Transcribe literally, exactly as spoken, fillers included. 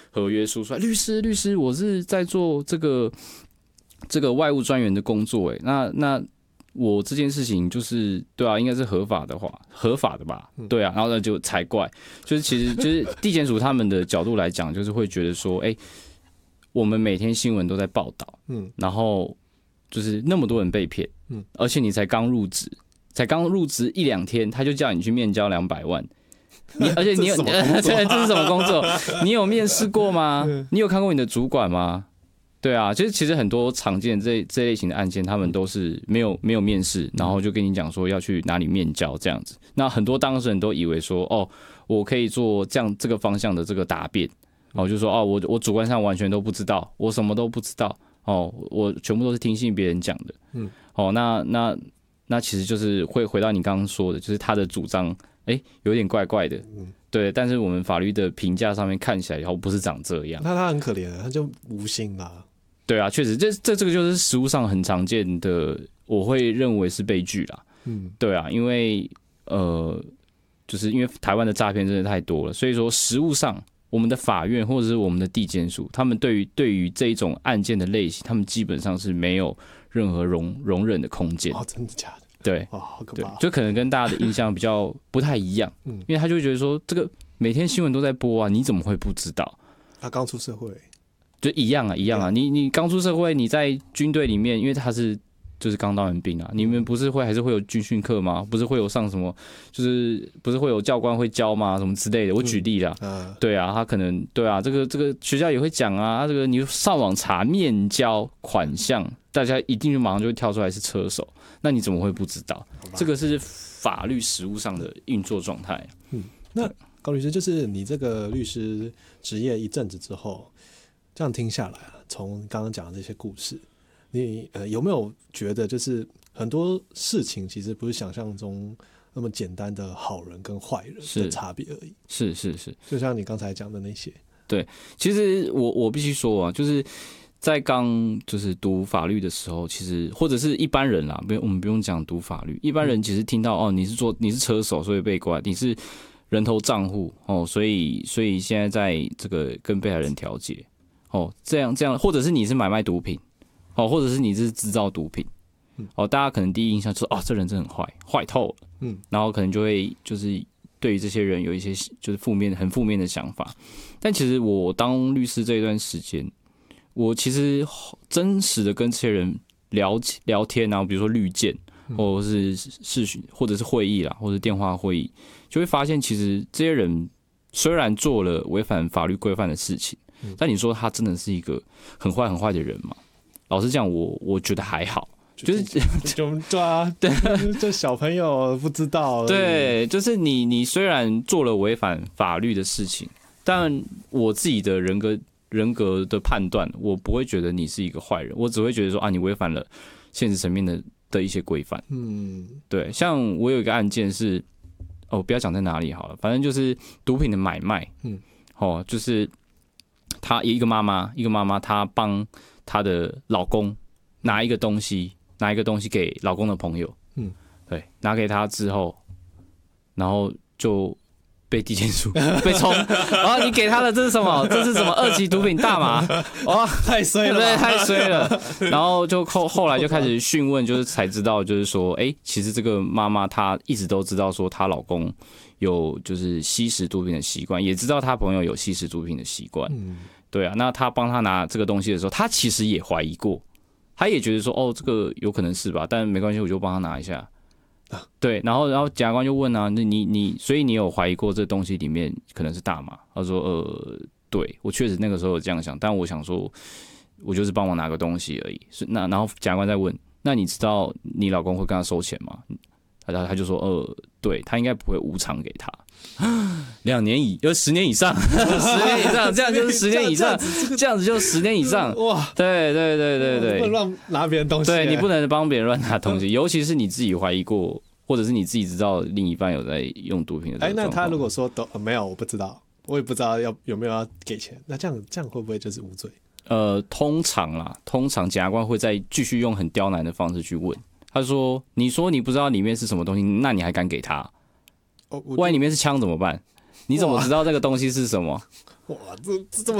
合约书出来，律师律师，我是在做这个这个外务专员的工作，哎，那那我这件事情就是对啊，应该是合法的话，合法的吧？对啊，然后呢就才怪，就是其实就是地检署他们的角度来讲，就是会觉得说，哎、欸，我们每天新闻都在报道，嗯，然后就是那么多人被骗，嗯，而且你才刚入职，才刚入职一两天，他就叫你去面交两百万。你而且你有这这是什么工作？你有面试过吗？你有看过你的主管吗？对啊，就是其实很多常见这这类型的案件，他们都是没有没有面试，然后就跟你讲说要去哪里面交这样子。那很多当事人都以为说，哦，我可以做这样这个方向的这个答辩，哦，就说哦，我我主观上完全都不知道，我什么都不知道，哦，我全部都是听信别人讲的，嗯，哦，那那那其实就是会回到你刚刚说的，就是他的主张。哎、欸，有点怪怪的，嗯，对，但是我们法律的评价上面看起来，然后不是长这样。 那他很可怜的，他就无心啦。 对啊，确实，这这这个就是实务上很常见的，我会认为是悲剧啦。嗯，对啊，因为呃，就是因为台湾的诈骗真的太多了，所以说实务上，我们的法院或者是我们的地检署，他们对于对于这一种案件的类型，他们基本上是没有任何容容忍的空间。 哦，真的假的？ 对， 哦，好可怕， 就可能跟大家的印象比较不太一样，嗯，因为他就会觉得说，这个每天新闻都在播啊，你怎么会不知道？ 他刚出社会， 就一样啊，一样啊，你你刚出社会，你在军队里面，因为他是就是刚当完兵啊，你们不是会还是会有军训课吗？不是会有上什么，就是不是会有教官会教吗？什么之类的？我举例啦，嗯呃、对啊，他可能对啊，这个这个学校也会讲啊，这个你上网查面交款项，大家一定就马上就会跳出来是车手。那你怎么会不知道？这个是法律实务上的运作状态。 嗯，那高律师，就是你这个律师职业一阵子之后，这样听下来啊，从刚刚讲的这些故事，你呃有没有觉得，就是很多事情其实不是想象中那么简单的好人跟坏人的差别而已？ 是是是， 就像你刚才讲的那些。 对，其实我我必须说啊，就是。在刚就是读法律的时候，其实或者是一般人啦，不用我们不用讲读法律，一般人其实听到哦，你是做你是车手，所以被关；你是人头账户哦，所以所以现在在这个跟被害人调解哦，这样这样，或者是你是买卖毒品哦，或者是你是制造毒品哦，大家可能第一印象就是哦，这人真的很坏，坏透了，嗯，然后可能就会就是对于这些人有一些就是负面很负面的想法，但其实我当律师这一段时间。我其实真实的跟这些人聊聊天啊，比如说律见，或者是视讯，或者是会议啦，或者是电话会议，就会发现其实这些人虽然做了违反法律规范的事情，但你说他真的是一个很坏很坏的人吗？老实讲，我我觉得还好，就是就对啊，对，这小朋友不知道， 对，就是你你虽然做了违反法律的事情，但我自己的人格。人格的判断，我不会觉得你是一个坏人，我只会觉得说啊，你违反了现实层面的的一些规范。嗯，对，像我有一个案件是，哦，不要讲在哪里好了，反正就是毒品的买卖。嗯，哦，就是她一个妈妈，一个妈妈，她帮她的老公拿一个东西，拿一个东西给老公的朋友。嗯，对，拿给他之后，然后就。被地检署被冲，然后你给他的这是什么？这是什么二级毒品大麻？哇， 太衰了， 对，太衰了。然后就后后来就开始讯问，就是才知道，就是说，哎、欸，其实这个妈妈她一直都知道说她老公有就是吸食毒品的习惯，也知道她朋友有吸食毒品的习惯。嗯，对啊，那她帮他拿这个东西的时候，她其实也怀疑过，她也觉得说，哦，这个有可能是吧，但没关系，我就帮他拿一下。对，然后然后检察官就问啊，那你你所以你有怀疑过这东西里面可能是大麻？他说呃，对我确实那个时候有这样想，但我想说，我就是帮忙拿个东西而已。是那然后检察官再问，那你知道你老公会跟他收钱吗？他他就说呃，对他应该不会无偿给他，两年以有十年以上，十年以上，这样就是十年以上，这样子就十年以上。哇，对对对对对， 不能乱拿别人东西， 对你不能帮别人乱拿东西，尤其是你自己怀疑过，或者是你自己知道另一半有在用毒品的。哎， 那他如果说都、呃、没有，我不知道，我也不知道要有没有要给钱，那这样这样会不会就是无罪？ 呃，通常啦，通常检察官会再继续用很刁难的方式去问。他说：“你说你不知道里面是什么东西，那你还敢给他？哦、万一里面是枪怎么办？你怎么知道这个东西是什么？” 哇，这这么